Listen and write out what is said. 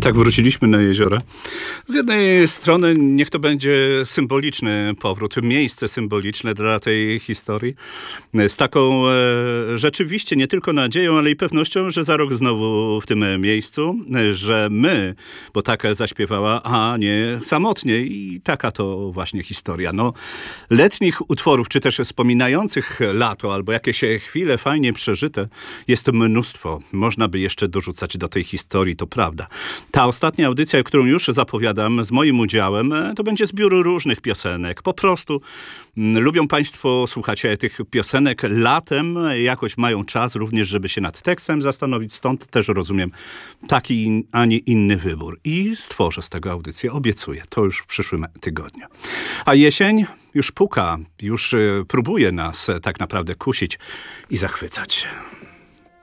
Tak, wróciliśmy na jeziora. Z jednej strony niech to będzie symboliczny powrót, miejsce symboliczne dla tej historii. Z taką rzeczywiście nie tylko nadzieją, ale i pewnością, że za rok znowu w tym miejscu, że my, bo tak zaśpiewała, a nie samotnie. I taka to właśnie historia. No, letnich utworów, czy też wspominających lato, albo jakieś chwile fajnie przeżyte, jest mnóstwo. Można by jeszcze dorzucać do tej historii, to prawda. Ta ostatnia audycja, którą już zapowiadam z moim udziałem, to będzie zbiór różnych piosenek. Po prostu lubią Państwo słuchać tych piosenek latem, jakoś mają czas również, żeby się nad tekstem zastanowić. Stąd też rozumiem taki, a nie inny wybór. I stworzę z tego audycję, obiecuję. To już w przyszłym tygodniu. A jesień już puka, już próbuje nas tak naprawdę kusić i zachwycać.